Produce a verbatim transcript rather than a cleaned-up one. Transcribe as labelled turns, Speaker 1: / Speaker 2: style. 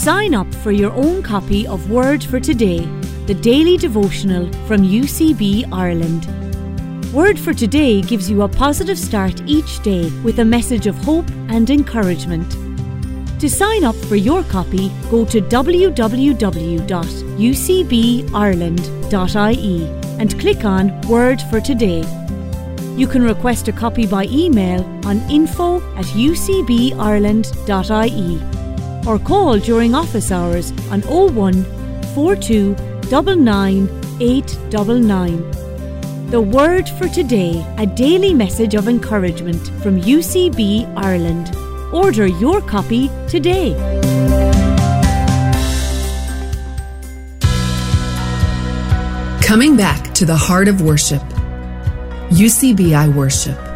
Speaker 1: Sign up for your own copy of Word for Today, the daily devotional from U C B Ireland. Word for Today gives you a positive start each day with a message of hope and encouragement. To sign up for your copy, go to w w w dot u c b ireland dot i e and click on Word for Today. You can request a copy by email on info at u c b ireland dot i e or call during office hours on oh one, four two, nine nine, eight nine nine. The Word for Today, a daily message of encouragement from U C B Ireland. Order your copy today.
Speaker 2: Coming back to the heart of worship. U C B I Worship.